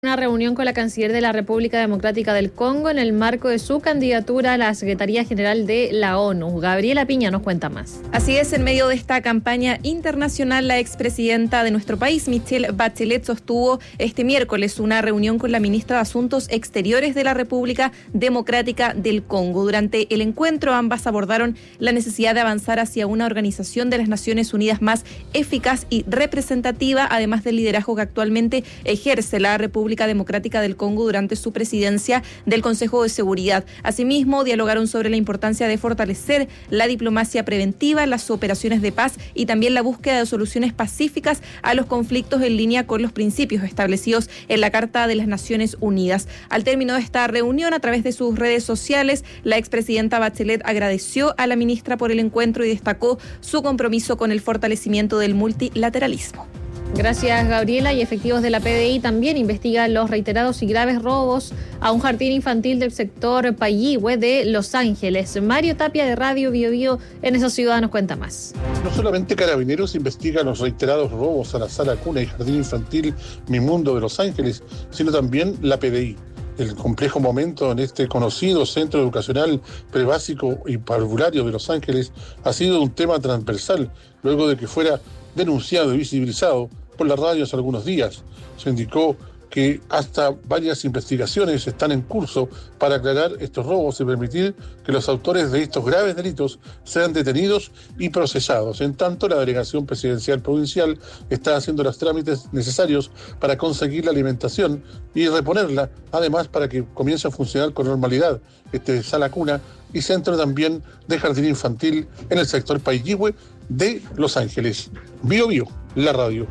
Una reunión con la canciller de la República Democrática del Congo en el marco de su candidatura a la Secretaría General de la ONU. Gabriela Piña nos cuenta más. Así es, en medio de esta campaña internacional, la expresidenta de nuestro país, Michelle Bachelet, sostuvo este miércoles una reunión con la ministra de Asuntos Exteriores de la República Democrática del Congo. Durante el encuentro, ambas abordaron la necesidad de avanzar hacia una organización de las Naciones Unidas más eficaz y representativa, además del liderazgo que actualmente ejerce la República Democrática del Congo durante su presidencia del Consejo de Seguridad. Asimismo, dialogaron sobre la importancia de fortalecer la diplomacia preventiva, las operaciones de paz y también la búsqueda de soluciones pacíficas a los conflictos en línea con los principios establecidos en la Carta de las Naciones Unidas. Al término de esta reunión, a través de sus redes sociales, la expresidenta Bachelet agradeció a la ministra por el encuentro y destacó su compromiso con el fortalecimiento del multilateralismo. Gracias, Gabriela. Y efectivos de la PDI también investigan los reiterados y graves robos a un jardín infantil del sector Payihue de Los Ángeles. Mario Tapia, de Radio Bio Bio en esa ciudad, nos cuenta más. No solamente Carabineros investiga los reiterados robos a la sala cuna y jardín infantil Mi Mundo de Los Ángeles, sino también la PDI. El complejo momento en este conocido centro educacional prebásico y parvulario de Los Ángeles ha sido un tema transversal, luego de que fuera denunciado y visibilizado por la radio hace algunos días. Se indicó que hasta varias investigaciones están en curso para aclarar estos robos y permitir que los autores de estos graves delitos sean detenidos y procesados. En tanto, la Delegación Presidencial Provincial está haciendo los trámites necesarios para conseguir la alimentación y reponerla, además para que comience a funcionar con normalidad este sala cuna y centro también de jardín infantil en el sector Payihue de Los Ángeles. Bio Bio, la radio.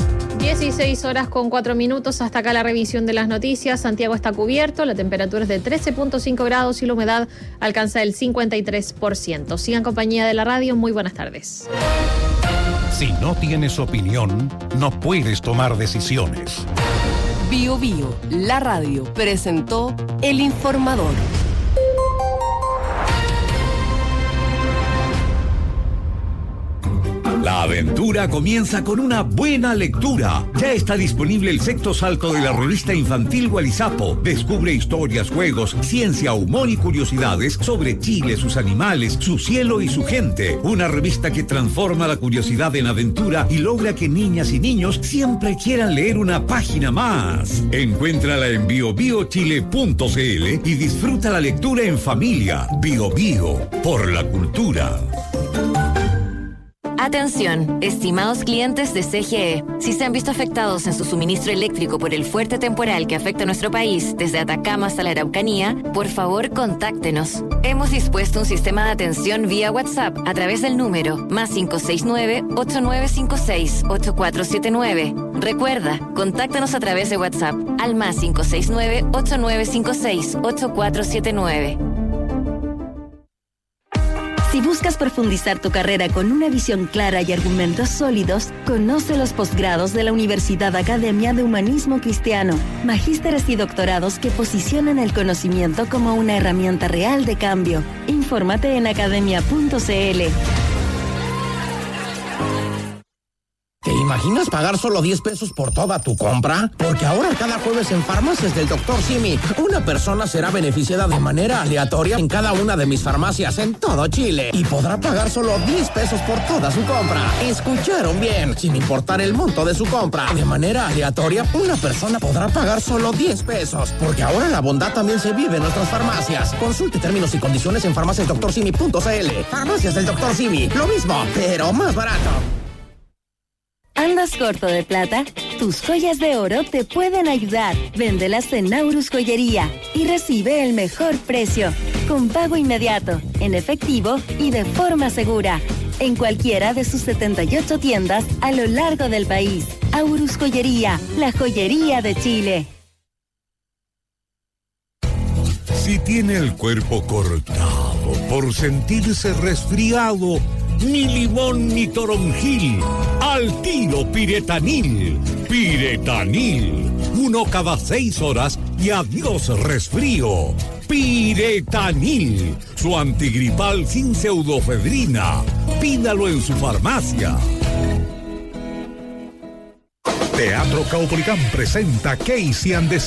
16:04. Hasta acá la revisión de las noticias. Santiago está cubierto, la temperatura es de 13.5 grados y la humedad alcanza el 53%. Sigan compañía de la radio, muy buenas tardes. Si no tienes opinión, no puedes tomar decisiones. Bio Bio, la radio, presentó El Informador. La aventura comienza con una buena lectura. Ya está disponible el sexto salto de la revista infantil Gualizapo. Descubre historias, juegos, ciencia, humor y curiosidades sobre Chile, sus animales, su cielo y su gente. Una revista que transforma la curiosidad en aventura y logra que niñas y niños siempre quieran leer una página más. Encuéntrala en biobiochile.cl y disfruta la lectura en familia. Bio Bio, por la cultura. Atención, estimados clientes de CGE. Si se han visto afectados en su suministro eléctrico por el fuerte temporal que afecta a nuestro país, desde Atacama hasta la Araucanía, por favor, contáctenos. Hemos dispuesto un sistema de atención vía WhatsApp a través del número +569 8956 8479. Recuerda, contáctanos a través de WhatsApp al +569 8956 8479. Si buscas profundizar tu carrera con una visión clara y argumentos sólidos, conoce los posgrados de la Universidad Academia de Humanismo Cristiano, magísteres y doctorados que posicionan el conocimiento como una herramienta real de cambio. Infórmate en academia.cl. ¿Te imaginas pagar solo 10 pesos por toda tu compra? Porque ahora cada jueves en Farmacias del Dr. Simi, una persona será beneficiada de manera aleatoria en cada una de mis farmacias en todo Chile y podrá pagar solo 10 pesos por toda su compra. ¿Escucharon bien? Sin importar el monto de su compra, de manera aleatoria, una persona podrá pagar solo 10 pesos. Porque ahora la bondad también se vive en nuestras farmacias. Consulte términos y condiciones en farmaciasdoctorsimi.cl. Farmacias del Dr. Simi, lo mismo, pero más barato. ¿Andas corto de plata? Tus joyas de oro te pueden ayudar. Véndelas en Naurus Joyería y recibe el mejor precio, con pago inmediato, en efectivo y de forma segura. En cualquiera de sus 78 tiendas a lo largo del país. Aurus Joyería, la joyería de Chile. Si tiene el cuerpo cortado por sentirse resfriado, ni limón ni toronjil, al tiro Piretanil. Piretanil, 1 cada 6 horas y adiós resfrío. Piretanil, su antigripal sin pseudofedrina. Pídalo en su farmacia. Teatro Caupolicán presenta Casey and the